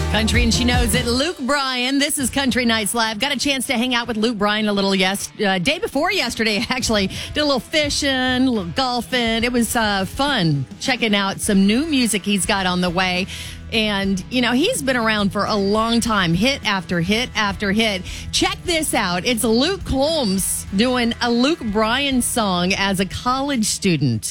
Country and she knows it. Luke Bryan, this is Country Nights Live. Got a chance to hang out with Luke Bryan a little day before yesterday, actually. Did a little fishing, a little golfing. It was fun checking out some new music he's got on the way. And, you know, he's been around for a long time, hit after hit after hit. Check this out. It's Luke Combs doing a Luke Bryan song as a college student.